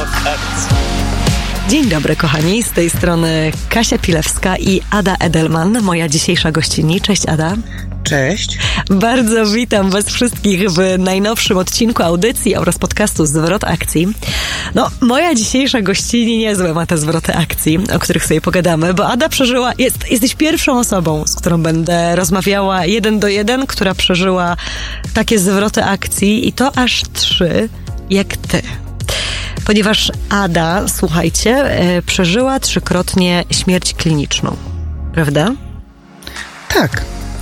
Zwrot akcji. Dzień dobry kochani, z tej strony Kasia Pilewska i Ada Edelman, moja dzisiejsza gościni. Cześć Ada. Cześć. Bardzo witam was wszystkich w najnowszym odcinku audycji oraz podcastu Zwrot akcji. No, moja dzisiejsza gościni niezłe ma te zwroty akcji, o których sobie pogadamy, bo Ada przeżyła, jesteś pierwszą osobą, z którą będę rozmawiała 1 do 1, która przeżyła takie zwroty akcji i to aż 3 jak ty. Ponieważ Ada, słuchajcie, przeżyła 3-krotnie śmierć kliniczną, prawda? Tak.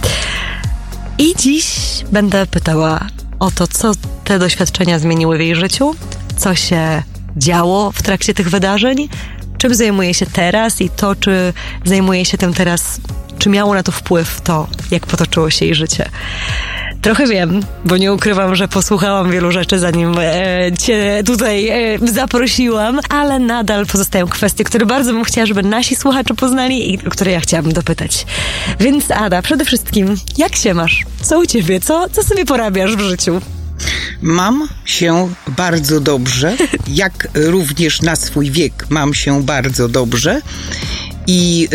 I dziś będę pytała o to, co te doświadczenia zmieniły w jej życiu, co się działo w trakcie tych wydarzeń, czym zajmuje się teraz i to, czy zajmuje się tym teraz, czy miało na to wpływ to, jak potoczyło się jej życie. Trochę wiem, bo nie ukrywam, że posłuchałam wielu rzeczy, zanim cię tutaj zaprosiłam, ale nadal pozostają kwestie, które bardzo bym chciała, żeby nasi słuchacze poznali i o które ja chciałabym dopytać. Więc Ada, przede wszystkim, jak się masz? Co u ciebie? Co sobie porabiasz w życiu? Mam się bardzo dobrze, jak również na swój wiek mam się bardzo dobrze i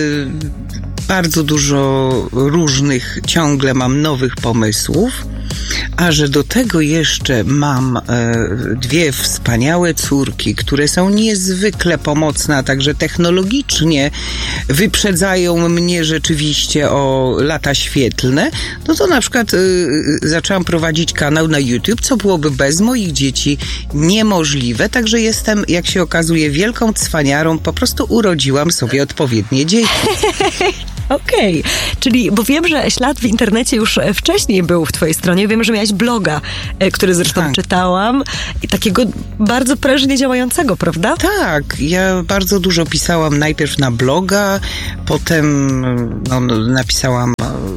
bardzo dużo różnych, ciągle mam nowych pomysłów, a że do tego jeszcze mam 2 wspaniałe córki, które są niezwykle pomocne, a także technologicznie wyprzedzają mnie rzeczywiście o lata świetlne, no to na przykład zaczęłam prowadzić kanał na YouTube, co byłoby bez moich dzieci niemożliwe, także jestem, jak się okazuje, wielką cwaniarą, po prostu urodziłam sobie odpowiednie dzieci. Okej, czyli, bo wiem, że ślad w internecie już wcześniej był w twojej stronie. Wiem, że miałaś bloga, który zresztą czytałam, i takiego bardzo prężnie działającego, prawda? Tak, ja bardzo dużo pisałam najpierw na bloga, potem napisałam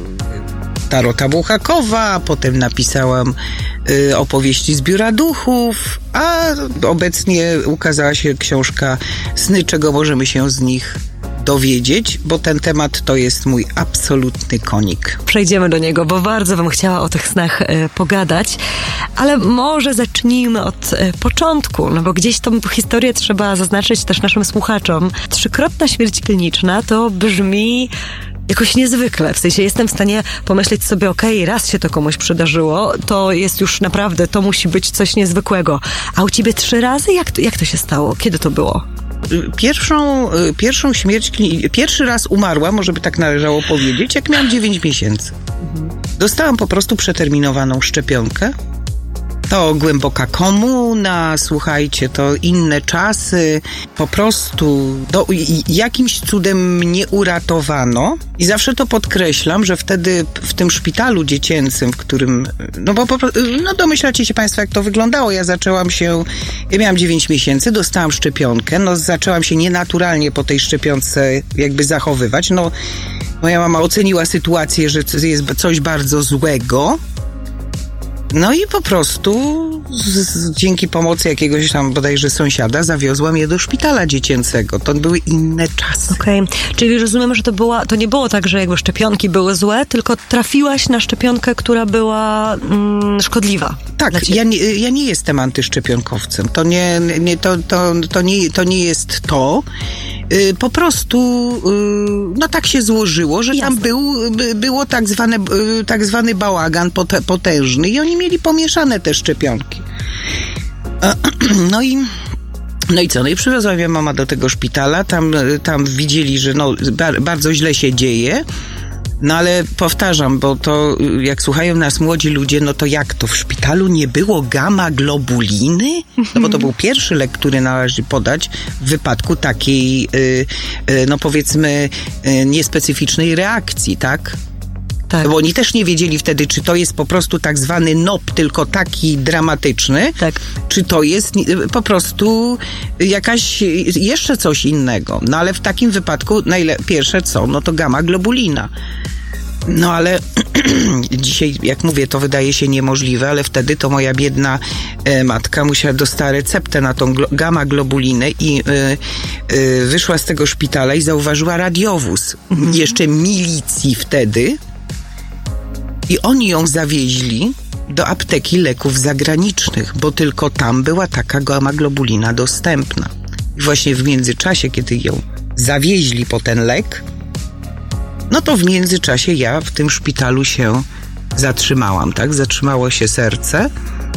Tarota Buchakowa, potem napisałam opowieści z Biura Duchów, a obecnie ukazała się książka Sny, czego możemy się z nich dowiedzieć, bo ten temat to jest mój absolutny konik. Przejdziemy do niego, bo bardzo bym chciała o tych snach pogadać, ale może zacznijmy od początku, no bo gdzieś tą historię trzeba zaznaczyć też naszym słuchaczom. 3-krotna śmierć kliniczna to brzmi jakoś niezwykle, w sensie jestem w stanie pomyśleć sobie, okej, raz się to komuś przydarzyło, to jest już naprawdę, to musi być coś niezwykłego. A u ciebie 3 razy? Jak to się stało? Kiedy to było? Pierwszą śmierć, pierwszy raz umarłam, może by tak należało powiedzieć, jak miałam 9 miesięcy. Dostałam po prostu przeterminowaną szczepionkę. To głęboka komuna, słuchajcie, to inne czasy. Po prostu jakimś cudem mnie uratowano. I zawsze to podkreślam, że wtedy w tym szpitalu dziecięcym, w którym, domyślacie się państwo, jak to wyglądało. Ja miałam 9 miesięcy, dostałam szczepionkę, zaczęłam się nienaturalnie po tej szczepionce jakby zachowywać. Moja mama oceniła sytuację, że jest coś bardzo złego. No i po prostu dzięki pomocy jakiegoś tam bodajże sąsiada zawiozła mnie do szpitala dziecięcego. To były inne czasy. Okej. Czyli rozumiem, że to nie było tak, że jakby szczepionki były złe, tylko trafiłaś na szczepionkę, która była szkodliwa. Tak, ja nie jestem antyszczepionkowcem. To nie jest to. Po prostu tak się złożyło, że tam było tak zwany bałagan potężny i oni mieli pomieszane te szczepionki. No i co? No i przywiozła mnie mama do tego szpitala, tam widzieli, że bardzo źle się dzieje. No ale powtarzam, bo to jak słuchają nas młodzi ludzie, no to jak to w szpitalu nie było gamma-globuliny? No bo to był pierwszy lek, który należy podać w wypadku takiej, powiedzmy, niespecyficznej reakcji, tak? Tak. Bo oni też nie wiedzieli wtedy, czy to jest po prostu tak zwany NOP, tylko taki dramatyczny, tak, czy to jest po prostu jakaś jeszcze coś innego. No ale w takim wypadku pierwsze co? No to gamma-globulina. No ale dzisiaj, jak mówię, to wydaje się niemożliwe, ale wtedy to moja biedna matka musiała dostać receptę na tą gamma-globulinę i wyszła z tego szpitala i zauważyła radiowóz. Jeszcze milicji wtedy. I oni ją zawieźli do apteki leków zagranicznych, bo tylko tam była taka gamma-globulina dostępna. I właśnie w międzyczasie, kiedy ją zawieźli po ten lek, no to w międzyczasie ja w tym szpitalu się zatrzymałam, tak? Zatrzymało się serce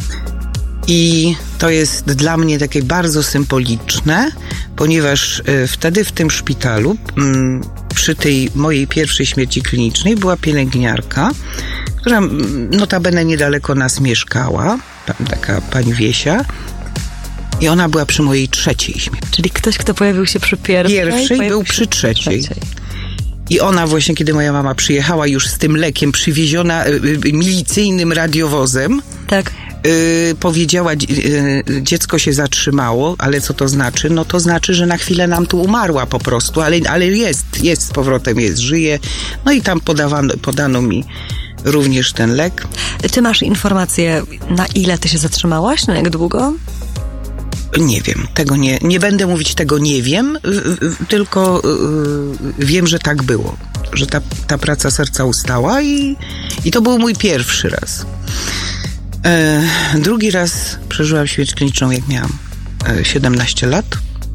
i to jest dla mnie takie bardzo symboliczne, ponieważ wtedy w tym szpitalu przy tej mojej pierwszej śmierci klinicznej była pielęgniarka, która notabene niedaleko nas mieszkała, taka pani Wiesia, i ona była przy mojej trzeciej śmierci. Czyli ktoś, kto pojawił się przy pierwszej był przy trzeciej. I ona właśnie, kiedy moja mama przyjechała już z tym lekiem, przywieziona milicyjnym radiowozem, tak. Powiedziała, dziecko się zatrzymało, ale co to znaczy? No to znaczy, że na chwilę nam tu umarła po prostu, ale jest z powrotem, żyje. No i tam podano mi również ten lek. Czy masz informację, na ile ty się zatrzymałaś? Na jak długo? Nie wiem, tego nie będę mówić, tego nie wiem, tylko wiem, że tak było, że ta praca serca ustała i to był mój pierwszy raz. Drugi raz przeżyłam śmierć kliniczną, jak miałam 17 lat.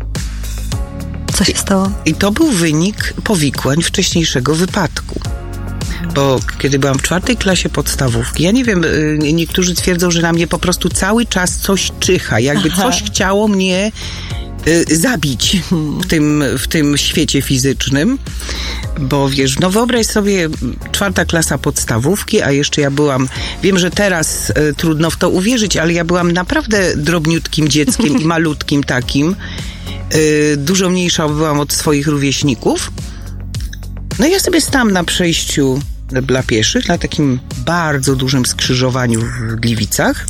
Co się stało? I to był wynik powikłań wcześniejszego wypadku. Bo kiedy byłam w 4. klasie podstawówki, ja nie wiem, niektórzy twierdzą, że na mnie po prostu cały czas coś czyha, jakby coś chciało mnie zabić w tym świecie fizycznym, bo wiesz, no wyobraź sobie 4. klasa podstawówki, a jeszcze ja byłam, wiem, że teraz trudno w to uwierzyć, ale ja byłam naprawdę drobniutkim dzieckiem i malutkim takim, dużo mniejsza byłam od swoich rówieśników. No i ja sobie stałam na przejściu dla pieszych, na takim bardzo dużym skrzyżowaniu w Gliwicach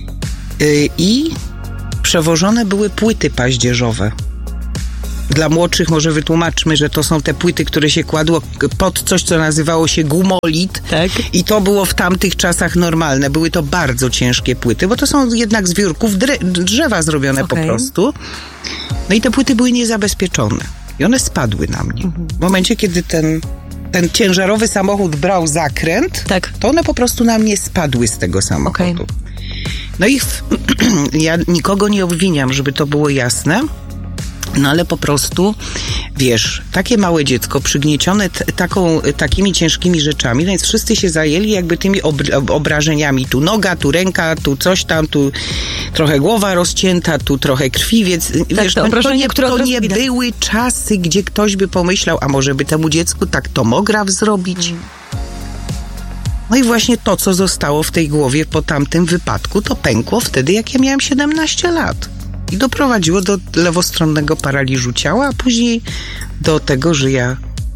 i przewożone były płyty paździerzowe. Dla młodszych może wytłumaczmy, że to są te płyty, które się kładło pod coś, co nazywało się gumolit. Tak. I to było w tamtych czasach normalne. Były to bardzo ciężkie płyty, bo to są jednak z wiórków drzewa zrobione po prostu. No i te płyty były niezabezpieczone. I one spadły na mnie. W momencie, kiedy ten ciężarowy samochód brał zakręt, to one po prostu na mnie spadły z tego samochodu. No i ja nikogo nie obwiniam, żeby to było jasne, no ale po prostu, wiesz, takie małe dziecko przygniecione takimi ciężkimi rzeczami, więc wszyscy się zajęli jakby tymi obrażeniami. Tu noga, tu ręka, tu coś tam, tu trochę głowa rozcięta, tu trochę krwi, więc wiesz, to nie były czasy, gdzie ktoś by pomyślał, a może by temu dziecku tak tomograf zrobić? No i właśnie to, co zostało w tej głowie po tamtym wypadku, to pękło wtedy, jak ja miałam 17 lat. I doprowadziło do lewostronnego paraliżu ciała, a później do tego, że ja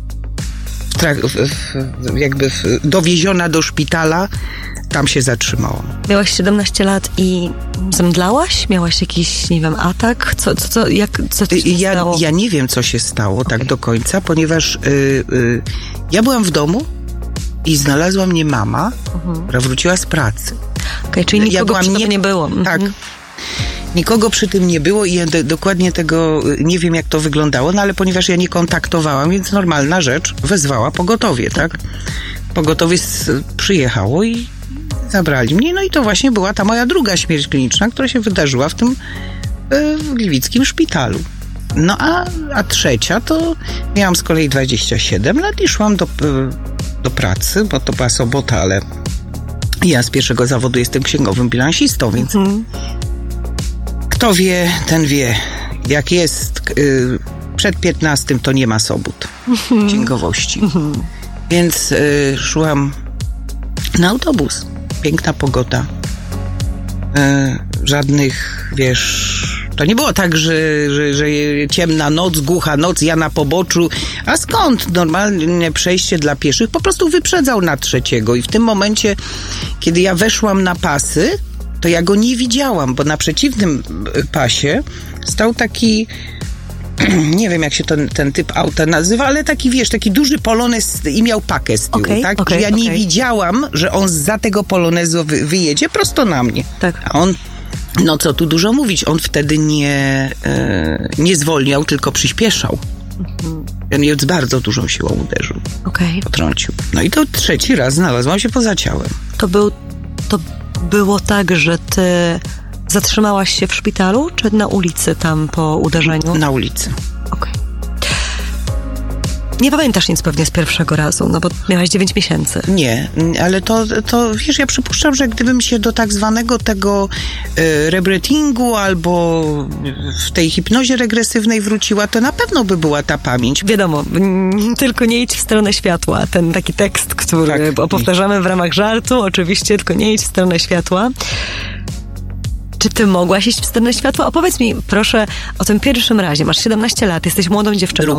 dowieziona do szpitala, tam się zatrzymałam. Miałaś 17 lat i zemdlałaś? Miałaś jakiś, nie wiem, atak? Co się stało? Ja nie wiem, co się stało tak do końca, ponieważ ja byłam w domu i znalazła mnie mama, która wróciła z pracy. Czyli nikogo przy tobie nie było. Tak. Nikogo przy tym nie było i ja dokładnie tego nie wiem, jak to wyglądało, no ale ponieważ ja nie kontaktowałam, więc normalna rzecz, wezwała pogotowie, tak? Pogotowie przyjechało i zabrali mnie, no i to właśnie była ta moja druga śmierć kliniczna, która się wydarzyła w tym gliwickim szpitalu. No a trzecia to miałam z kolei 27 lat i szłam do pracy, bo to była sobota, ale ja z pierwszego zawodu jestem księgowym bilansistą, więc kto wie, ten wie. Jak jest przed 15, to nie ma sobót księgowości. Więc szłam na autobus. Piękna pogoda. Żadnych, wiesz... To nie było tak, że ciemna noc, głucha noc, ja na poboczu. A skąd? Normalne przejście dla pieszych po prostu wyprzedzał na trzeciego. I w tym momencie, kiedy ja weszłam na pasy, to ja go nie widziałam, bo na przeciwnym pasie stał taki, nie wiem jak się ten typ auta nazywa, ale taki, wiesz, taki duży polonez i miał pakę z tyłu, tak? I ja nie widziałam, że on zza tego polonezu wyjedzie prosto na mnie. Tak. A on, no co tu dużo mówić, on wtedy nie zwolniał, tylko przyspieszał. Więc bardzo dużą siłą uderzył. Potrącił. No i to trzeci raz znalazłam się poza ciałem. To było tak, że ty zatrzymałaś się w szpitalu, czy na ulicy tam po uderzeniu? Na ulicy. Okej. Nie pamiętasz nic pewnie z pierwszego razu, no bo miałaś 9 miesięcy. Nie, ale to wiesz, ja przypuszczam, że gdybym się do tak zwanego tego rebretingu albo w tej hipnozie regresywnej wróciła, to na pewno by była ta pamięć. Wiadomo, tylko nie idź w stronę światła. Ten taki tekst, który powtarzamy w ramach żartu, oczywiście, tylko nie idź w stronę światła. Czy ty mogłaś iść w stronę światła? Opowiedz mi, proszę, o tym pierwszym razie. Masz 17 lat, jesteś młodą dziewczyną.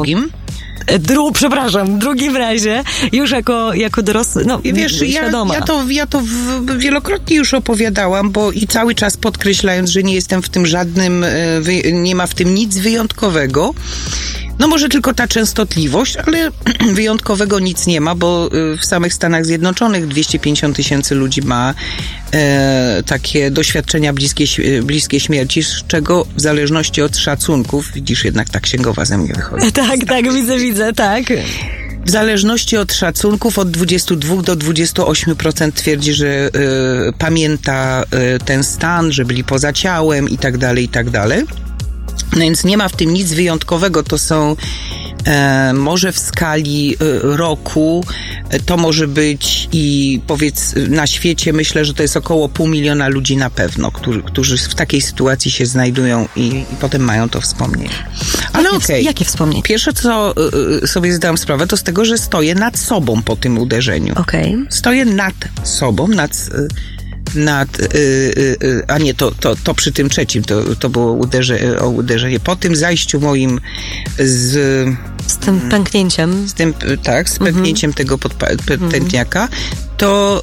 Drugim razie, już jako dorosły, no, wiesz, świadoma. Ja to wielokrotnie już opowiadałam, bo i cały czas podkreślając, że nie jestem w tym żadnym, nie ma w tym nic wyjątkowego. No może tylko ta częstotliwość, ale wyjątkowego nic nie ma, bo w samych Stanach Zjednoczonych 250 000 ludzi ma takie doświadczenia bliskie śmierci, z czego w zależności od szacunków, widzisz, jednak ta księgowa ze mnie wychodzi. Tak, widzę, tak. W zależności od szacunków od 22 do 28% twierdzi, że pamięta ten stan, że byli poza ciałem i tak dalej, i tak dalej. No więc nie ma w tym nic wyjątkowego. To są może w skali roku, to może być i powiedz na świecie, myślę, że to jest około 500 000 ludzi na pewno, którzy w takiej sytuacji się znajdują i potem mają to wspomnienie. Ale Jakie wspomnienie? Pierwsze, co sobie zdałam sprawę, to z tego, że stoję nad sobą po tym uderzeniu. Stoję nad sobą, a nie, to przy tym trzecim, to było uderzenie. Po tym zajściu moim z tym pęknięciem. Z pęknięciem tego pętniaka, to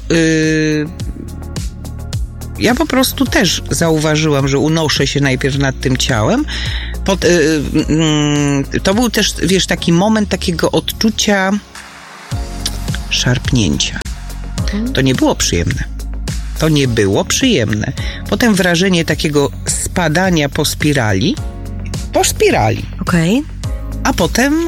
ja po prostu też zauważyłam, że unoszę się najpierw nad tym ciałem. To był też, wiesz, taki moment takiego odczucia szarpnięcia. To nie było przyjemne. Potem wrażenie takiego spadania po spirali. A potem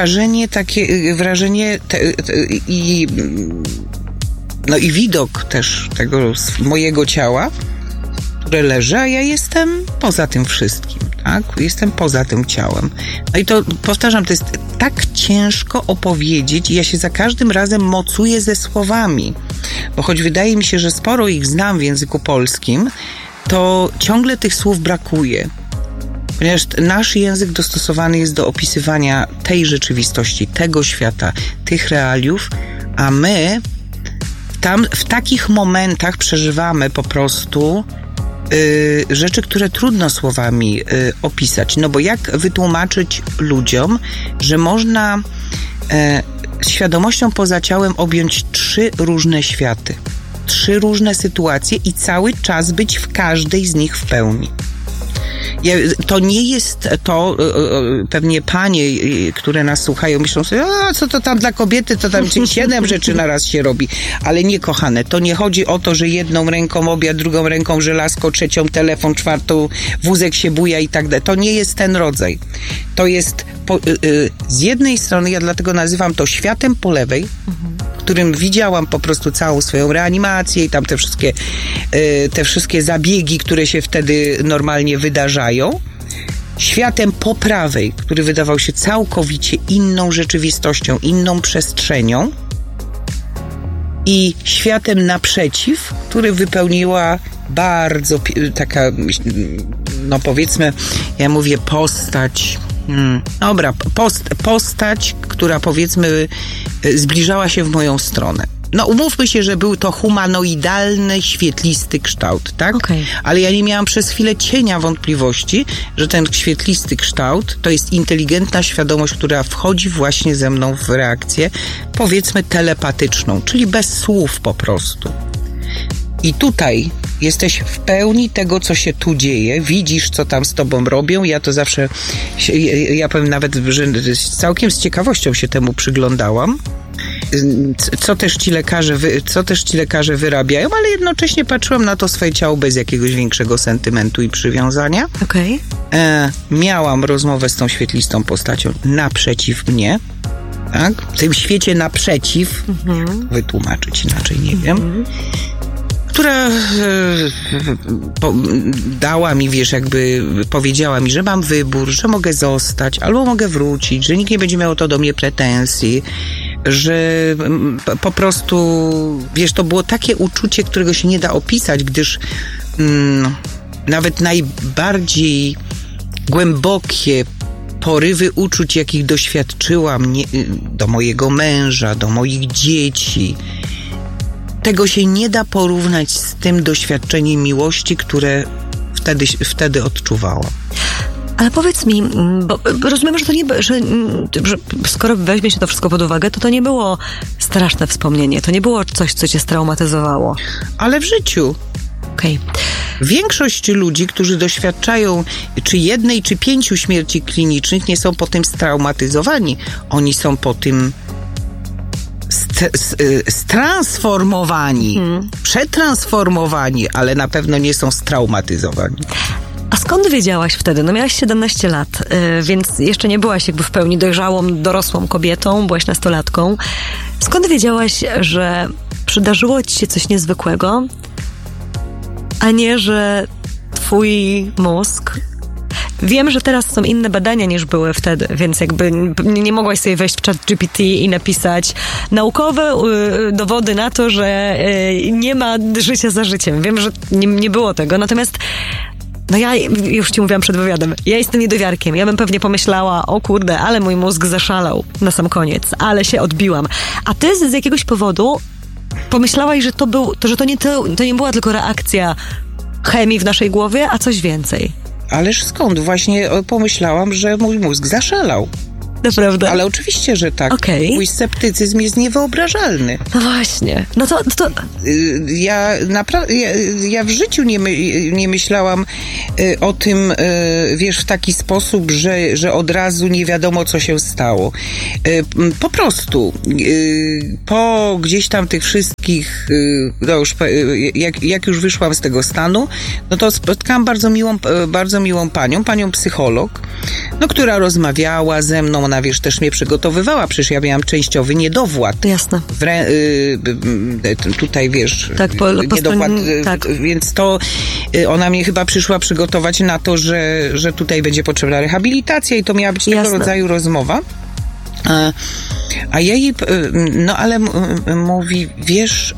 i widok też tego mojego ciała, które leży, a ja jestem poza tym wszystkim, tak? Jestem poza tym ciałem. No i to, powtarzam, to jest tak ciężko opowiedzieć i ja się za każdym razem mocuję ze słowami, bo choć wydaje mi się, że sporo ich znam w języku polskim, to ciągle tych słów brakuje. Ponieważ nasz język dostosowany jest do opisywania tej rzeczywistości, tego świata, tych realiów, a my w takich momentach przeżywamy po prostu rzeczy, które trudno słowami opisać. No bo jak wytłumaczyć ludziom, że można świadomością poza ciałem objąć 3 różne światy, 3 różne sytuacje i cały czas być w każdej z nich w pełni. To nie jest to, pewnie panie, które nas słuchają, myślą sobie, co to tam dla kobiety, to tam 7 rzeczy na raz się robi. Ale nie, kochane, to nie chodzi o to, że jedną ręką obiad, drugą ręką żelazko, trzecią telefon, czwartą wózek się buja i tak dalej. To nie jest ten rodzaj. To jest z jednej strony, ja dlatego nazywam to światem po lewej, w którym widziałam po prostu całą swoją reanimację i tam te wszystkie zabiegi, które się wtedy normalnie wydarzają. Światem po prawej, który wydawał się całkowicie inną rzeczywistością, inną przestrzenią. I światem naprzeciw, który wypełniła bardzo taka, no powiedzmy, ja mówię postać, postać, która powiedzmy zbliżała się w moją stronę. No umówmy się, że był to humanoidalny, świetlisty kształt, tak? Ale ja nie miałam przez chwilę cienia wątpliwości, że ten świetlisty kształt to jest inteligentna świadomość, która wchodzi właśnie ze mną w reakcję, powiedzmy telepatyczną, czyli bez słów po prostu. I tutaj jesteś w pełni tego, co się tu dzieje, widzisz, co tam z tobą robią. Ja to zawsze, ja powiem nawet, że całkiem z ciekawością się temu przyglądałam. Co też ci lekarze wyrabiają, ale jednocześnie patrzyłam na to swoje ciało bez jakiegoś większego sentymentu i przywiązania. Miałam rozmowę z tą świetlistą postacią naprzeciw mnie, tak? W tym świecie naprzeciw, wytłumaczyć inaczej, nie wiem. która dała mi, wiesz, jakby powiedziała mi, że mam wybór, że mogę zostać, albo mogę wrócić, że nikt nie będzie miał do mnie pretensji, że po prostu, wiesz, to było takie uczucie, którego się nie da opisać, gdyż nawet najbardziej głębokie porywy uczuć, jakich doświadczyłam do mojego męża, do moich dzieci, tego się nie da porównać z tym doświadczeniem miłości, które wtedy odczuwałam. Ale powiedz mi, bo rozumiem, że to nie, że skoro weźmie się to wszystko pod uwagę, to nie było straszne wspomnienie, to nie było coś, co cię straumatyzowało. Ale w życiu. Okej. Większość ludzi, którzy doświadczają czy jednej, czy 5 śmierci klinicznych, nie są po tym straumatyzowani. Oni są po tym stransformowani, przetransformowani, ale na pewno nie są straumatyzowani. A skąd wiedziałaś wtedy? No miałaś 17 lat, więc jeszcze nie byłaś jakby w pełni dojrzałą, dorosłą kobietą, byłaś nastolatką. Skąd wiedziałaś, że przydarzyło ci się coś niezwykłego, a nie, że twój mózg... Wiem, że teraz są inne badania niż były wtedy, więc jakby nie mogłaś sobie wejść w ChatGPT i napisać naukowe dowody na to, że nie ma życia za życiem. Wiem, że nie było tego, natomiast no ja już ci mówiłam przed wywiadem, ja jestem niedowiarkiem. Ja bym pewnie pomyślała, o kurde, ale mój mózg zaszalał na sam koniec, ale się odbiłam. A ty z jakiegoś powodu pomyślałaś, że to nie była tylko reakcja chemii w naszej głowie, a coś więcej. Ależ skąd? Właśnie pomyślałam, że mój mózg zaszalał. Naprawdę? Ale oczywiście, że tak. Okay. Mój sceptycyzm jest niewyobrażalny. No właśnie. No to... Ja w życiu nie myślałam o tym, wiesz, w taki sposób, że od razu nie wiadomo, co się stało. Po prostu po gdzieś tam tych wszystkich, no już, jak już wyszłam z tego stanu, no to spotkałam bardzo miłą panią psycholog, no, która rozmawiała ze mną. Ona, wiesz, też mnie przygotowywała, przecież ja miałam częściowy niedowład. Jasne. Tutaj, wiesz, tak, niedowład, tak. Więc to ona mnie chyba przyszła przygotować na to, że tutaj będzie potrzebna rehabilitacja i to miała być tego rodzaju rozmowa. A ja jej, no ale mówi, wiesz...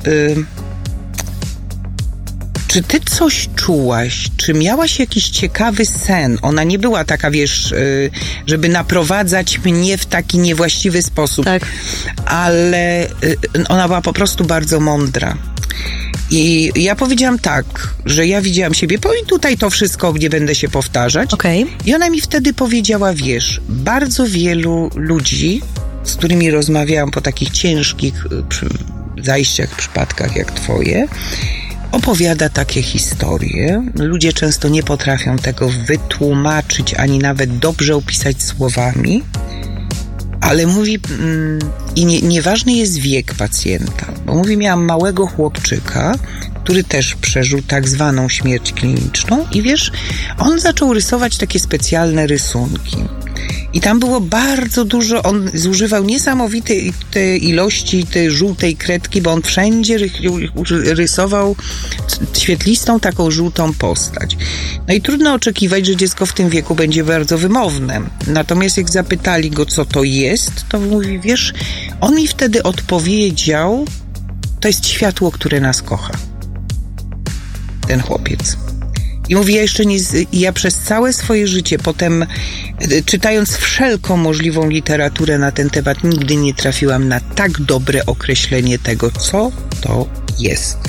Czy ty coś czułaś? Czy miałaś jakiś ciekawy sen? Ona nie była taka, wiesz, żeby naprowadzać mnie w taki niewłaściwy sposób. Tak. Ale ona była po prostu bardzo mądra. I ja powiedziałam tak, że ja widziałam siebie, i tutaj to wszystko nie będę się powtarzać. Okay. I ona mi wtedy powiedziała, wiesz, bardzo wielu ludzi, z którymi rozmawiałam po takich ciężkich zajściach, przypadkach jak twoje, opowiada takie historie. Ludzie często nie potrafią tego wytłumaczyć, ani nawet dobrze opisać słowami, ale mówi, i nieważny jest wiek pacjenta, bo mówi, miałam małego chłopczyka, który też przeżył tak zwaną śmierć kliniczną i wiesz, on zaczął rysować takie specjalne rysunki. I tam było bardzo dużo, on zużywał niesamowite ilości tej żółtej kredki, bo on wszędzie rysował świetlistą taką żółtą postać. No i trudno oczekiwać, że dziecko w tym wieku będzie bardzo wymowne. Natomiast jak zapytali go, co to jest, to mówi, wiesz, on mi wtedy odpowiedział, to jest światło, które nas kocha. Ten chłopiec. I mówi, ja przez całe swoje życie potem, czytając wszelką możliwą literaturę na ten temat, nigdy nie trafiłam na tak dobre określenie tego, co to jest.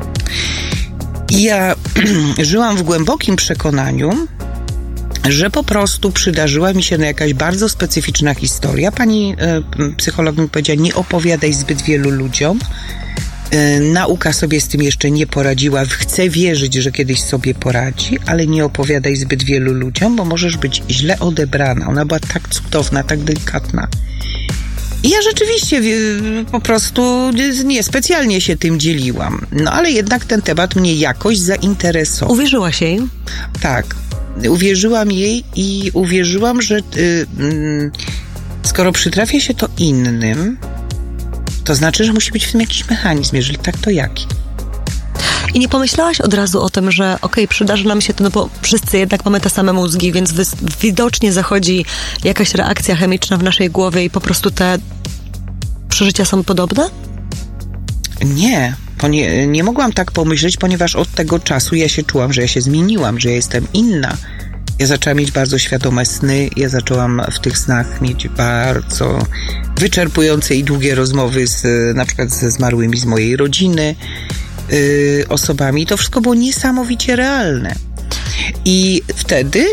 I ja żyłam w głębokim przekonaniu, że po prostu przydarzyła mi się jakaś bardzo specyficzna historia. Pani psycholog mi powiedziała, nie opowiadaj zbyt wielu ludziom. Nauka sobie z tym jeszcze nie poradziła. Chcę wierzyć, że kiedyś sobie poradzi, ale nie opowiadaj zbyt wielu ludziom, bo możesz być źle odebrana. Ona była tak cudowna, tak delikatna. I ja rzeczywiście po prostu niespecjalnie się tym dzieliłam. No ale jednak ten temat mnie jakoś zainteresował. Uwierzyłaś jej? Tak. Uwierzyłam jej i uwierzyłam, że skoro przytrafia się to innym, to znaczy, że musi być w tym jakiś mechanizm. Jeżeli tak, to jaki? I nie pomyślałaś od razu o tym, że przydarzy nam się to, no bo wszyscy jednak mamy te same mózgi, więc widocznie zachodzi jakaś reakcja chemiczna w naszej głowie i po prostu te przeżycia są podobne? Nie mogłam tak pomyśleć, ponieważ od tego czasu ja się czułam, że ja się zmieniłam, że ja jestem inna. Ja zaczęłam mieć bardzo świadome sny, ja zaczęłam w tych snach mieć bardzo wyczerpujące i długie rozmowy na przykład ze zmarłymi z mojej rodziny, osobami. To wszystko było niesamowicie realne. I wtedy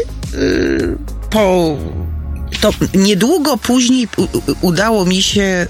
to niedługo później udało mi się,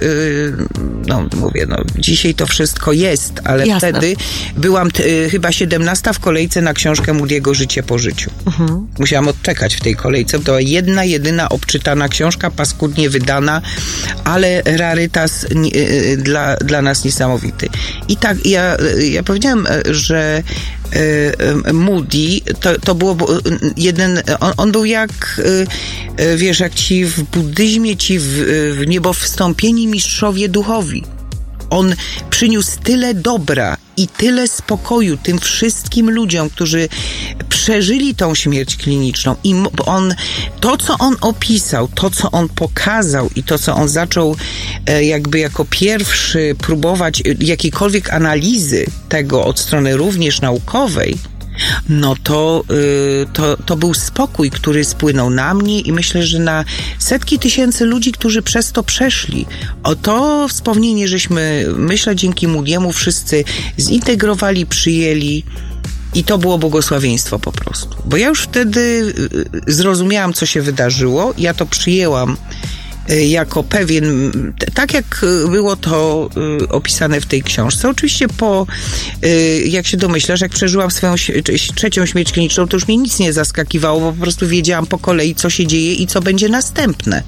dzisiaj to wszystko jest, ale jasne. Wtedy byłam chyba 17 w kolejce na książkę Moody'ego Życie po życiu. Musiałam odczekać w tej kolejce. To była jedyna obczytana książka, paskudnie wydana, ale rarytas dla nas niesamowity. I tak, ja powiedziałam, że Moody to było on był jak wiesz, jak ci w buddyzmie w niebo wstąpieni mistrzowie duchowi. On przyniósł tyle dobra i tyle spokoju tym wszystkim ludziom, którzy przeżyli tą śmierć kliniczną. I to, co on opisał, to, co on pokazał i to, co on zaczął jakby jako pierwszy próbować jakiejkolwiek analizy tego od strony również naukowej, no to był spokój, który spłynął na mnie i myślę, że na setki tysięcy ludzi, którzy przez to przeszli. O to wspomnienie, żeśmy, myślę, dzięki Moody'emu wszyscy zintegrowali, przyjęli i to było błogosławieństwo po prostu. Bo ja już wtedy zrozumiałam, co się wydarzyło, ja to przyjęłam jako pewien, tak jak było to opisane w tej książce. Oczywiście jak się domyślasz, jak przeżyłam swoją trzecią śmierć kliniczną, to już mnie nic nie zaskakiwało, bo po prostu wiedziałam po kolei, co się dzieje i co będzie następne.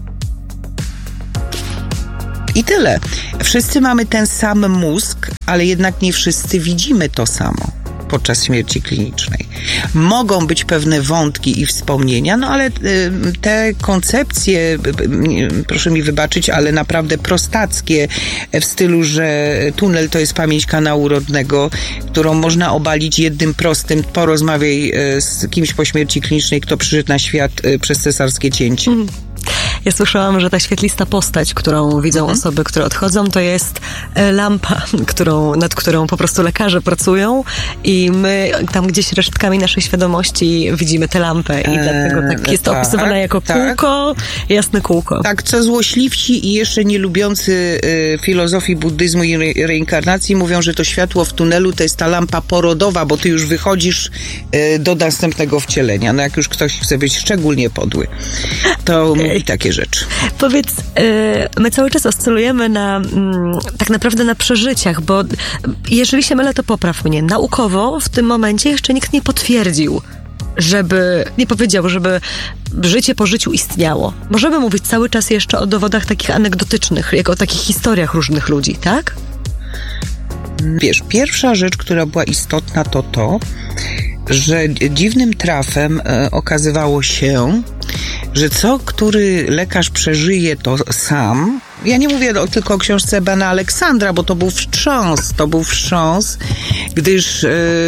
I tyle. Wszyscy mamy ten sam mózg, ale jednak nie wszyscy widzimy to samo podczas śmierci klinicznej. Mogą być pewne wątki i wspomnienia, no ale te koncepcje, proszę mi wybaczyć, ale naprawdę prostackie, w stylu, że tunel to jest pamięć kanału rodnego, którą można obalić jednym prostym, porozmawiaj z kimś po śmierci klinicznej, kto przyszedł na świat przez cesarskie cięcie. Ja słyszałam, że ta świetlista postać, którą widzą osoby, które odchodzą, to jest lampa, nad którą po prostu lekarze pracują i my tam gdzieś resztkami naszej świadomości widzimy tę lampę i dlatego tak jest to opisywane jako kółko, jasne kółko. Tak, co złośliwsi i jeszcze nie lubiący filozofii buddyzmu i reinkarnacji mówią, że to światło w tunelu to jest ta lampa porodowa, bo ty już wychodzisz do następnego wcielenia. No jak już ktoś chce być szczególnie podły, to mówi takie rzeczy. Powiedz, my cały czas oscylujemy tak naprawdę na przeżyciach, bo jeżeli się mylę, to popraw mnie. Naukowo w tym momencie jeszcze nikt nie potwierdził, nie powiedział, żeby życie po życiu istniało. Możemy mówić cały czas jeszcze o dowodach takich anegdotycznych, jak o takich historiach różnych ludzi, tak? Wiesz, pierwsza rzecz, która była istotna, to, że dziwnym trafem okazywało się, że który lekarz przeżyje to sam. Ja nie mówię tylko o książce Ebena Aleksandra, bo to był wstrząs, gdyż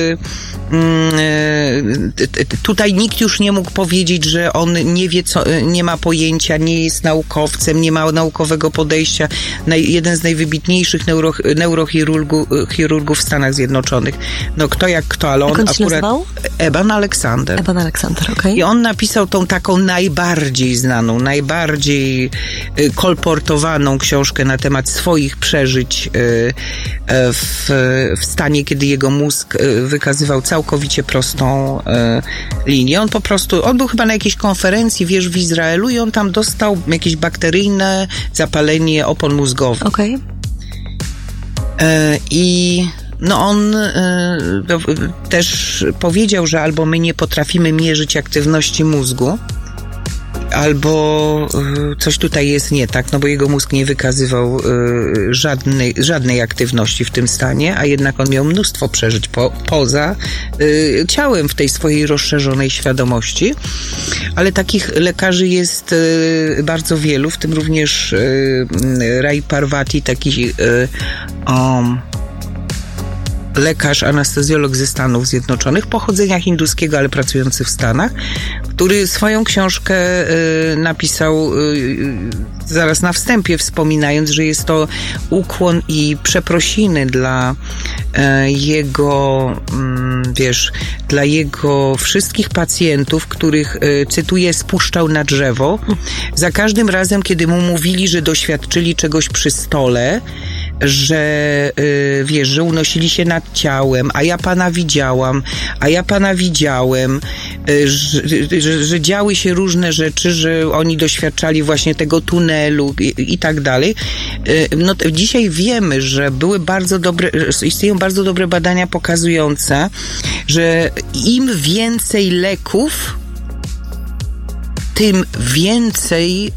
tutaj nikt już nie mógł powiedzieć, że on nie wie, nie ma pojęcia, nie jest naukowcem, nie ma naukowego podejścia. Jeden z najwybitniejszych neurochirurgów w Stanach Zjednoczonych. No kto jak kto, ale on akurat... się nazywał? Eban Alexander. Eban Alexander, okej. I on napisał tą taką najbardziej znaną, najbardziej kolportowaną książkę na temat swoich przeżyć w stanie, kiedy jego mózg wykazywał całkowicie prostą linię. On był chyba na jakiejś konferencji, wiesz, w Izraelu i on tam dostał jakieś bakteryjne zapalenie opon mózgowych. Okej. I on też powiedział, że albo my nie potrafimy mierzyć aktywności mózgu, albo coś tutaj jest nie tak, no bo jego mózg nie wykazywał żadnej aktywności w tym stanie, a jednak on miał mnóstwo przeżyć poza ciałem w tej swojej rozszerzonej świadomości. Ale takich lekarzy jest bardzo wielu, w tym również Ray Parvati, taki lekarz, anestezjolog ze Stanów Zjednoczonych, pochodzenia hinduskiego, ale pracujący w Stanach, który swoją książkę napisał zaraz na wstępie, wspominając, że jest to ukłon i przeprosiny dla jego, dla jego wszystkich pacjentów, których, cytuję, spuszczał na drzewo. Za każdym razem, kiedy mu mówili, że doświadczyli czegoś przy stole, że że unosili się nad ciałem, a ja pana widziałam, że działy się różne rzeczy, że oni doświadczali właśnie tego tunelu i tak dalej. No dzisiaj wiemy, że istnieją bardzo dobre badania pokazujące, że im więcej leków, tym więcej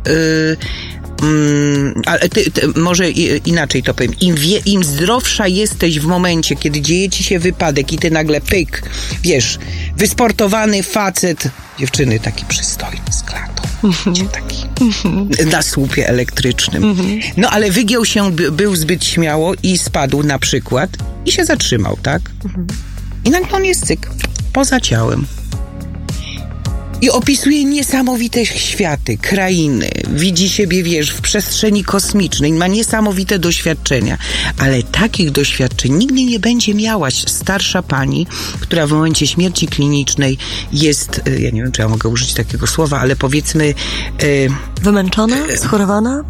ale może inaczej to powiem. Im zdrowsza jesteś w momencie, kiedy dzieje ci się wypadek i ty nagle pyk, wysportowany facet, dziewczyny taki przystojny z klatą, taki na słupie elektrycznym. No ale wygiął się, był zbyt śmiało i spadł na przykład i się zatrzymał, tak? I nagle on jest poza ciałem. I opisuje niesamowite światy, krainy, widzi siebie, w przestrzeni kosmicznej, ma niesamowite doświadczenia. Ale takich doświadczeń nigdy nie będzie miała starsza pani, która w momencie śmierci klinicznej jest, ja nie wiem, czy ja mogę użyć takiego słowa, ale powiedzmy... wymęczona? Schorowana?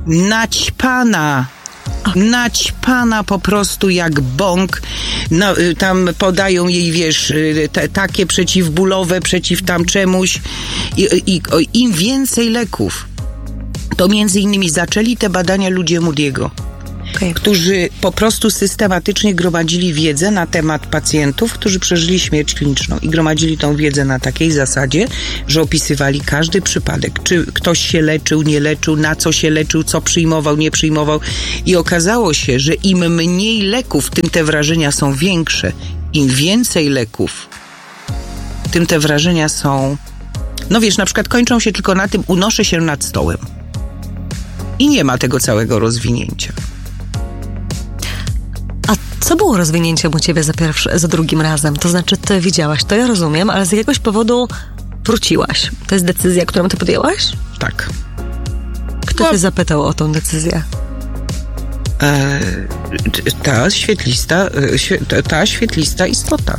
Naćpana po prostu jak bąk. No, tam podają jej, takie przeciwbólowe, przeciw tam czemuś. Im więcej leków, to między innymi zaczęli te badania ludzie Moody'ego, którzy po prostu systematycznie gromadzili wiedzę na temat pacjentów, którzy przeżyli śmierć kliniczną i gromadzili tą wiedzę na takiej zasadzie, że opisywali każdy przypadek, czy ktoś się leczył, nie leczył, na co się leczył, co przyjmował, nie przyjmował i okazało się, że im mniej leków, tym te wrażenia są większe. Im więcej leków, tym te wrażenia są, na przykład kończą się tylko na tym, unoszę się nad stołem i nie ma tego całego rozwinięcia. A co było rozwinięciem u ciebie za drugim razem? To znaczy, ty widziałaś, to ja rozumiem, ale z jakiegoś powodu wróciłaś. To jest decyzja, którą ty podjęłaś? Tak. Kto cię zapytał o tą decyzję? Ta świetlista istota.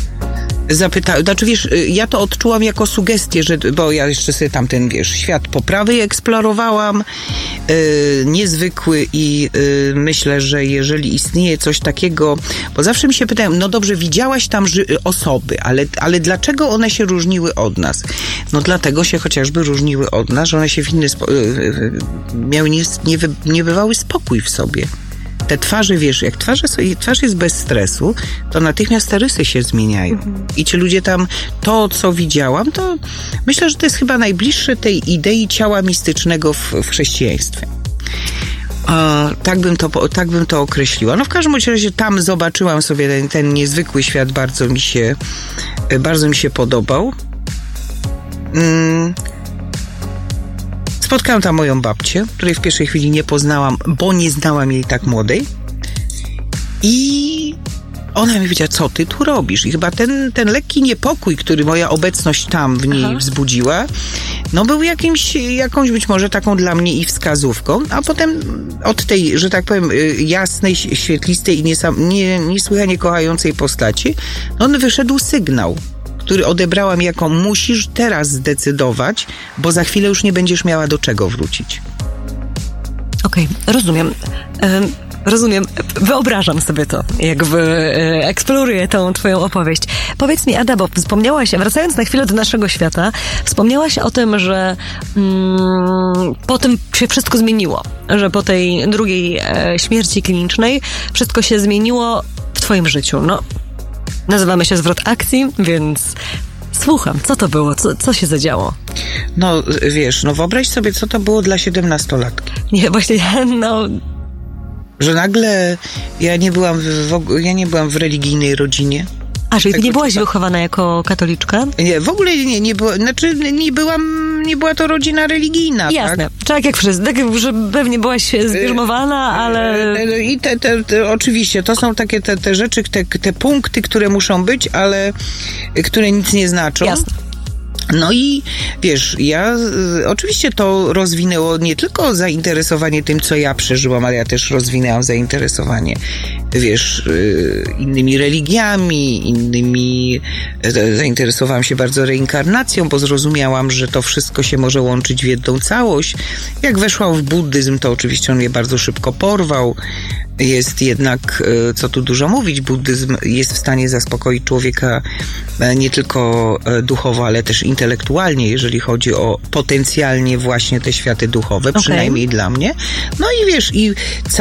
Ja to odczułam jako sugestię, bo ja jeszcze sobie tamten, świat poprawy eksplorowałam, niezwykły i myślę, że jeżeli istnieje coś takiego, bo zawsze mi się pytają, no dobrze, widziałaś tam osoby, ale dlaczego one się różniły od nas? No dlatego się chociażby różniły od nas, że one się w inny sposób miały niebywały spokój w sobie. Te twarze, jak twarz jest bez stresu, to natychmiast te rysy się zmieniają. I ci ludzie tam, to co widziałam, to myślę, że to jest chyba najbliższe tej idei ciała mistycznego w chrześcijaństwie. Tak bym to określiła. No w każdym razie tam zobaczyłam sobie ten niezwykły świat, bardzo mi się podobał. Spotkałam tam moją babcię, której w pierwszej chwili nie poznałam, bo nie znałam jej tak młodej. I ona mi powiedziała, co ty tu robisz? I chyba ten lekki niepokój, który moja obecność tam w niej wzbudziła, był jakąś być może taką dla mnie i wskazówką, a potem od tej, że tak powiem, jasnej, świetlistej i niesłychanie kochającej postaci, wyszedł sygnał, który odebrałam jako musisz teraz zdecydować, bo za chwilę już nie będziesz miała do czego wrócić. Okej, rozumiem. Rozumiem, wyobrażam sobie to, eksploruję tą twoją opowieść. Powiedz mi, Ada, bo wspomniałaś, wracając na chwilę do naszego świata, wspomniałaś o tym, że po tym się wszystko zmieniło, że po tej drugiej śmierci klinicznej wszystko się zmieniło w twoim życiu. Nazywamy się Zwrot Akcji, więc słucham, co to było? Co się zadziało? Wyobraź sobie, co to było dla 17-latki. Nie, właśnie, Że nagle ja nie byłam w religijnej rodzinie. A, czyli ty nie byłaś wychowana jako katoliczka? Nie, w ogóle nie byłam, nie była to rodzina religijna, Jasne. Tak jak wszyscy. Tak, że pewnie byłaś zbierzmowana, ale... I oczywiście, to są takie te rzeczy, te punkty, które muszą być, ale które nic nie znaczą. Jasne. No i wiesz, ja oczywiście to rozwinęło nie tylko zainteresowanie tym, co ja przeżyłam, ale ja też rozwinęłam zainteresowanie, wiesz, innymi religiami, zainteresowałam się bardzo reinkarnacją, bo zrozumiałam, że to wszystko się może łączyć w jedną całość. Jak weszłam w buddyzm, to oczywiście on mnie bardzo szybko porwał. Jest jednak, co tu dużo mówić, buddyzm jest w stanie zaspokoić człowieka nie tylko duchowo, ale też intelektualnie, jeżeli chodzi o potencjalnie właśnie te światy duchowe, przynajmniej dla mnie. No i wiesz, i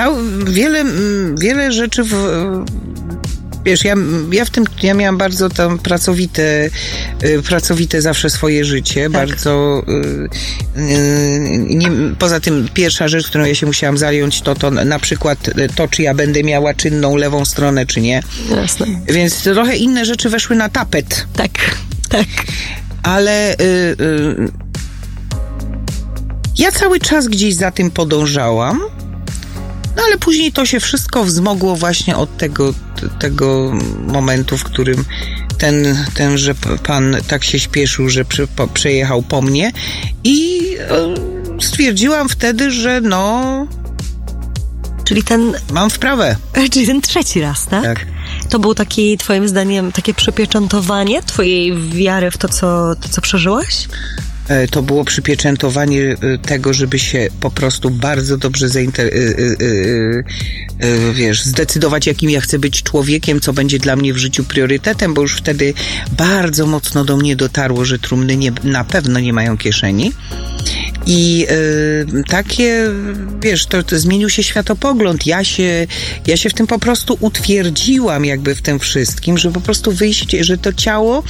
wiele rzeczy wiesz, ja miałam bardzo tam pracowite zawsze swoje życie, tak. Bardzo poza tym pierwsza rzecz, którą ja się musiałam zająć, to na przykład to, czy ja będę miała czynną lewą stronę, czy nie. Jasne. Więc trochę inne rzeczy weszły na tapet. Tak. Ale ja cały czas gdzieś za tym podążałam. No ale później to się wszystko wzmogło właśnie od tego momentu, w którym tenże pan tak się śpieszył, że przejechał po mnie i stwierdziłam wtedy, że mam wprawę. Czyli ten trzeci raz, tak? Tak. To był taki, twoim zdaniem, takie przypieczętowanie twojej wiary w to, co przeżyłaś? To było przypieczętowanie tego, żeby się po prostu bardzo dobrze zdecydować, jakim ja chcę być człowiekiem, co będzie dla mnie w życiu priorytetem, bo już wtedy bardzo mocno do mnie dotarło, że trumny na pewno nie mają kieszeni. I takie, wiesz, to zmienił się światopogląd. Ja się w tym po prostu utwierdziłam jakby w tym wszystkim, że po prostu wyjść, że to ciało,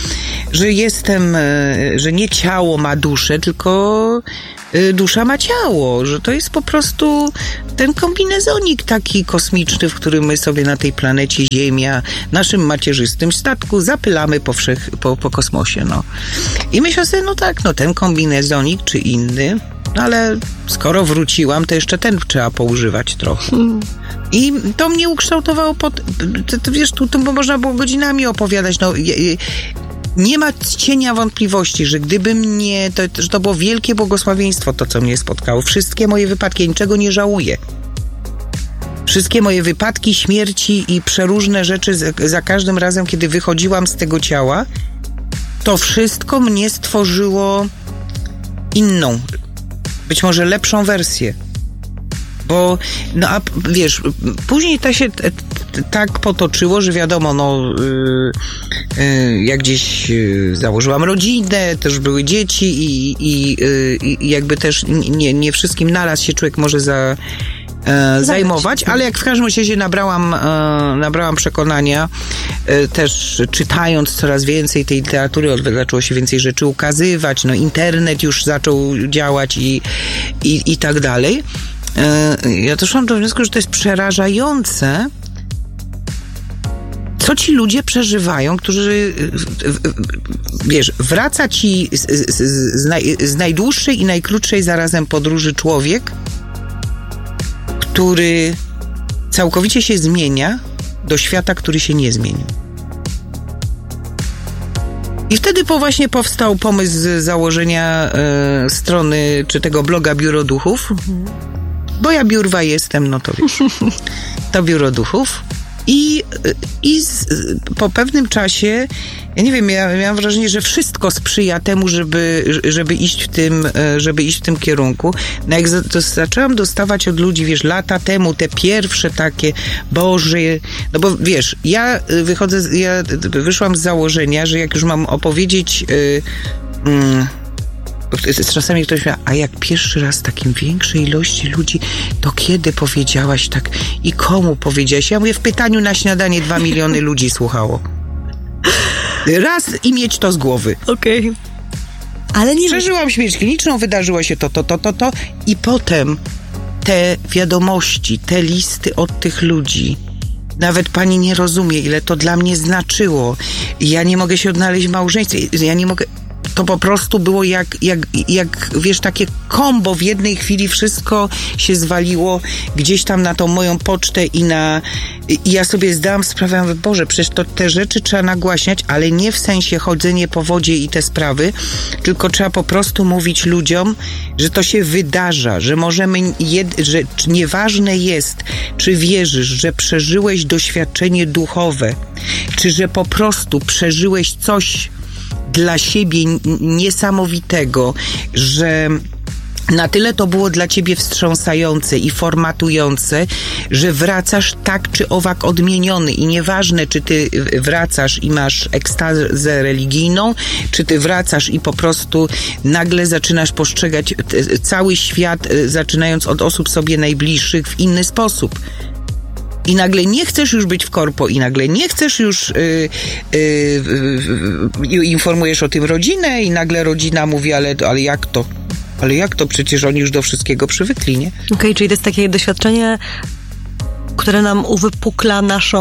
że nie ciało ma duszę, tylko dusza ma ciało, że to jest po prostu ten kombinezonik taki kosmiczny, w którym my sobie na tej planecie Ziemia, naszym macierzystym statku zapylamy po kosmosie, I myślę sobie, ten kombinezonik czy inny, ale skoro wróciłam, to jeszcze ten trzeba poużywać trochę. I to mnie ukształtowało wiesz, tu można było godzinami opowiadać, nie ma cienia wątpliwości, że gdybym nie, że to było wielkie błogosławieństwo, to co mnie spotkało. Wszystkie moje wypadki, ja niczego nie żałuję. Wszystkie moje wypadki, śmierci i przeróżne rzeczy za każdym razem, kiedy wychodziłam z tego ciała, to wszystko mnie stworzyło inną, być może lepszą wersję. Bo, a wiesz, później to się tak potoczyło, że wiadomo, jak gdzieś założyłam rodzinę, też były dzieci i jakby też nie wszystkim naraz się człowiek może zajmować, ale jak w każdym razie nabrałam przekonania, też czytając coraz więcej tej literatury, zaczęło się więcej rzeczy ukazywać, internet już zaczął działać i tak dalej. Ja doszłam do wniosku, że to jest przerażające, co ci ludzie przeżywają, którzy, wiesz, wraca ci z najdłuższej i najkrótszej zarazem podróży człowiek, który całkowicie się zmienia do świata, który się nie zmienił. I wtedy właśnie powstał pomysł założenia strony, czy tego bloga Biuro Duchów, bo ja biurwa jestem, to wiesz, to Biuro Duchów. I po pewnym czasie, ja nie wiem, ja miałam wrażenie, że wszystko sprzyja temu, żeby iść w tym kierunku. Jak zaczęłam dostawać od ludzi, wiesz, lata temu te pierwsze takie, Boże, bo wiesz, ja wyszłam z założenia, że jak już mam opowiedzieć, czasami ktoś mówi, a jak pierwszy raz takim większej ilości ludzi, to kiedy powiedziałaś tak i komu powiedziałaś? Ja mówię, w pytaniu na śniadanie 2 miliony ludzi słuchało. Raz i mieć to z głowy. Okej. Ale nie... Przeżyłam śmierć kliniczną, wydarzyło się to i potem te wiadomości, te listy od tych ludzi. Nawet pani nie rozumie, ile to dla mnie znaczyło. Ja nie mogę się odnaleźć w małżeństwie. Ja nie mogę... to po prostu było jak wiesz, takie kombo w jednej chwili, wszystko się zwaliło gdzieś tam na tą moją pocztę i ja sobie zdałam sprawę, mówię, Boże, przecież to te rzeczy trzeba nagłaśniać, ale nie w sensie chodzenie po wodzie i te sprawy, tylko trzeba po prostu mówić ludziom, że to się wydarza, że możemy, że nieważne jest, czy wierzysz, że przeżyłeś doświadczenie duchowe, czy że po prostu przeżyłeś coś dla siebie niesamowitego, że na tyle to było dla ciebie wstrząsające i formatujące, że wracasz tak czy owak odmieniony i nieważne, czy ty wracasz i masz ekstazę religijną, czy ty wracasz i po prostu nagle zaczynasz postrzegać cały świat, zaczynając od osób sobie najbliższych, w inny sposób. I nagle nie chcesz już być w korpo, i nagle nie chcesz już informujesz o tym rodzinę i nagle rodzina mówi, ale jak to? Ale jak to? Przecież oni już do wszystkiego przywykli, nie? Okej, czyli to jest takie doświadczenie, które nam uwypukla nasz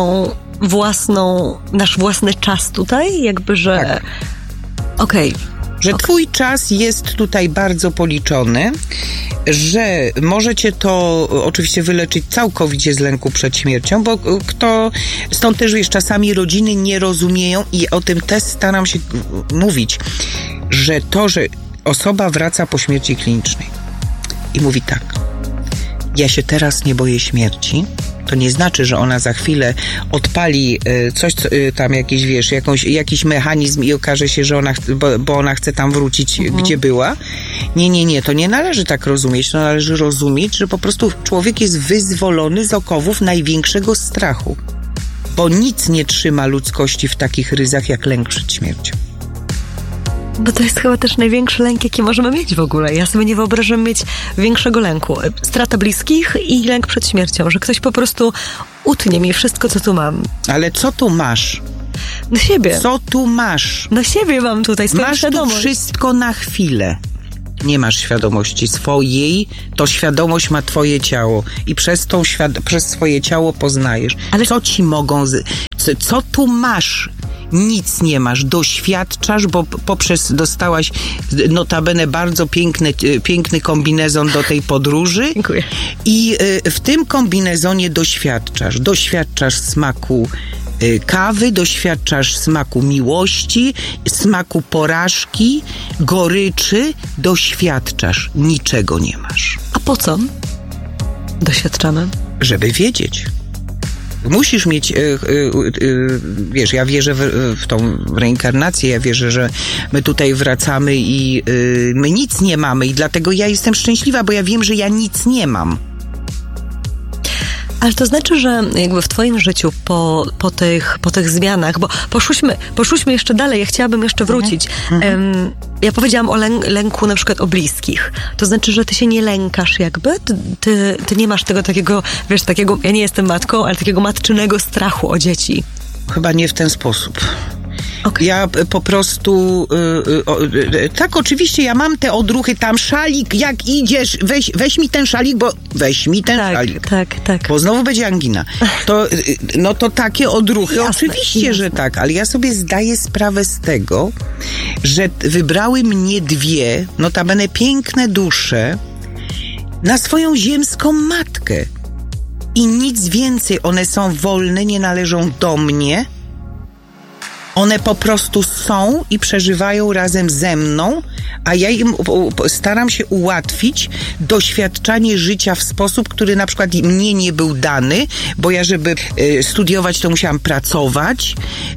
własny czas tutaj? Jakby, że... Tak. Okej. Że twój czas jest tutaj bardzo policzony, że może cię to oczywiście wyleczyć całkowicie z lęku przed śmiercią, bo stąd też wiesz, czasami rodziny nie rozumieją i o tym też staram się mówić, że osoba wraca po śmierci klinicznej i mówi tak, ja się teraz nie boję śmierci, to nie znaczy, że ona za chwilę odpali coś tam jakiś, wiesz, jakiś mechanizm i okaże się, że bo ona chce tam wrócić, gdzie była. Nie, to nie należy tak rozumieć. To należy rozumieć, że po prostu człowiek jest wyzwolony z okowów największego strachu. Bo nic nie trzyma ludzkości w takich ryzach, jak lęk przed śmiercią. Bo to jest chyba też największy lęk, jaki możemy mieć w ogóle. Ja sobie nie wyobrażam mieć większego lęku. Strata bliskich i lęk przed śmiercią, że ktoś po prostu utnie mi wszystko, co tu mam. Ale co tu masz? Na siebie. Co tu masz? Na siebie mam tutaj swoją świadomość. Masz tu wszystko na chwilę. Nie masz świadomości swojej, to świadomość ma twoje ciało i przez swoje ciało poznajesz. Ale co ci mogą... Co tu masz? Nic nie masz, doświadczasz, bo dostałaś notabene bardzo piękny kombinezon do tej podróży. Dziękuję. I w tym kombinezonie doświadczasz smaku kawy, doświadczasz smaku miłości, smaku porażki, goryczy, doświadczasz, niczego nie masz. A po co doświadczamy? Żeby wiedzieć. Musisz mieć, wiesz, ja wierzę w tą reinkarnację, ja wierzę, że my tutaj wracamy i my nic nie mamy i dlatego ja jestem szczęśliwa, bo ja wiem, że ja nic nie mam. Ale to znaczy, że jakby w twoim życiu po tych zmianach, bo poszłyśmy jeszcze dalej, ja chciałabym jeszcze wrócić. Ja powiedziałam o lęku na przykład o bliskich. To znaczy, że ty się nie lękasz jakby? Ty nie masz tego takiego, wiesz, takiego, ja nie jestem matką, ale takiego matczynego strachu o dzieci. Chyba nie w ten sposób. Okay. Ja po prostu tak, oczywiście ja mam te odruchy, tam szalik, jak idziesz, weź mi ten szalik, bo weź mi ten szalik. Tak. Bo znowu będzie angina. To takie odruchy, jasne, oczywiście, że tak, ale ja sobie zdaję sprawę z tego, że wybrały mnie dwie, notabene piękne dusze, na swoją ziemską matkę. I nic więcej, one są wolne, nie należą do mnie. One po prostu są i przeżywają razem ze mną, a ja im staram się ułatwić doświadczanie życia w sposób, który na przykład mnie nie był dany, bo ja, żeby studiować, to musiałam pracować,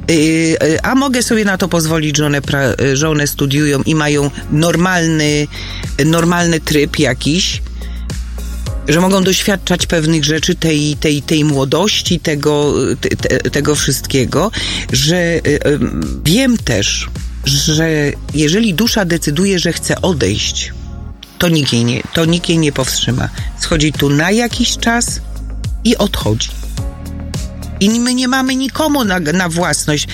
a mogę sobie na to pozwolić, że one studiują i mają normalny tryb jakiś, że mogą doświadczać pewnych rzeczy, tej młodości, tego wszystkiego, że wiem też, że jeżeli dusza decyduje, że chce odejść, to nikt jej nie powstrzyma. Schodzi tu na jakiś czas i odchodzi. I my nie mamy nikomu na własność.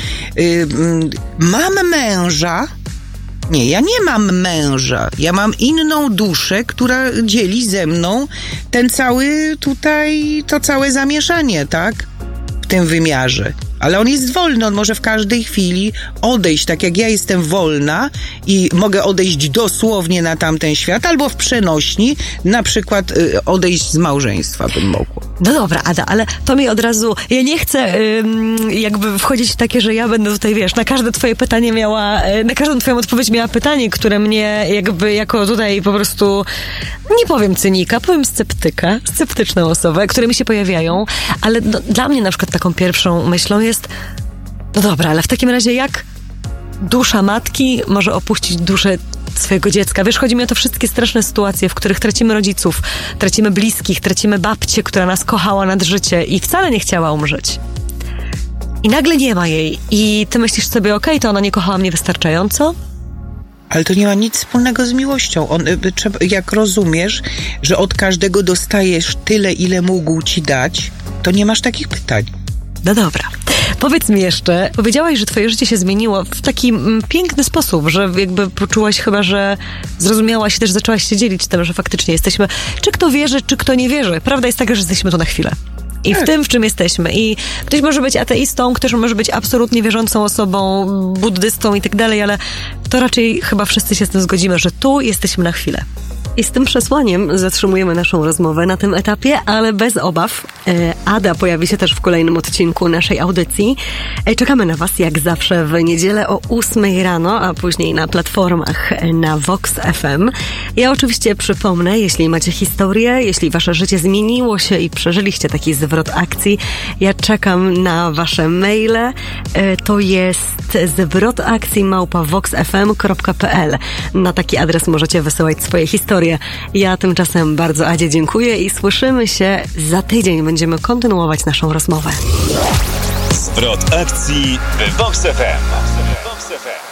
Mam męża. Nie, ja nie mam męża. Ja mam inną duszę, która dzieli ze mną to całe zamieszanie, tak? W tym wymiarze. Ale on jest wolny, on może w każdej chwili odejść, tak jak ja jestem wolna i mogę odejść dosłownie na tamten świat, albo w przenośni, na przykład odejść z małżeństwa bym mogła. No dobra, Ada, ale to mi od razu, ja nie chcę jakby wchodzić w takie, że ja będę tutaj, wiesz, na każde twoje pytanie na każdą twoją odpowiedź miała pytanie, które mnie jakby jako tutaj po prostu, nie powiem cynika, powiem sceptyczną osobę, które mi się pojawiają, ale dla mnie na przykład taką pierwszą myślą jest, no dobra, ale w takim razie jak dusza matki może opuścić duszę swojego dziecka? Wiesz, chodzi mi o to wszystkie straszne sytuacje, w których tracimy rodziców, tracimy bliskich, tracimy babcię, która nas kochała nad życie i wcale nie chciała umrzeć. I nagle nie ma jej. I ty myślisz sobie, okej, to ona nie kochała mnie wystarczająco? Ale to nie ma nic wspólnego z miłością. Jak rozumiesz, że od każdego dostajesz tyle, ile mógł ci dać, to nie masz takich pytań. No dobra. Powiedz mi jeszcze, powiedziałaś, że twoje życie się zmieniło w taki piękny sposób, że jakby poczułaś chyba, że zrozumiałaś i też zaczęłaś się dzielić tym, że faktycznie jesteśmy, czy kto wierzy, czy kto nie wierzy. Prawda jest taka, że jesteśmy tu na chwilę. I w tym, w czym jesteśmy. I ktoś może być ateistą, ktoś może być absolutnie wierzącą osobą, buddystą i tak dalej, ale to raczej chyba wszyscy się z tym zgodzimy, że tu jesteśmy na chwilę. I z tym przesłaniem zatrzymujemy naszą rozmowę na tym etapie, ale bez obaw. Ada pojawi się też w kolejnym odcinku naszej audycji. Czekamy na was jak zawsze w niedzielę o 8 rano, a później na platformach na Vox FM. Ja oczywiście przypomnę, jeśli macie historię, jeśli wasze życie zmieniło się i przeżyliście taki zwrot akcji, ja czekam na wasze maile. To jest zwrotakcji@voxfm.pl. Na taki adres możecie wysyłać swoje historie. Ja tymczasem bardzo Adzie dziękuję i słyszymy się za tydzień. Będziemy kontynuować naszą rozmowę. Zwrot akcji w Vox FM.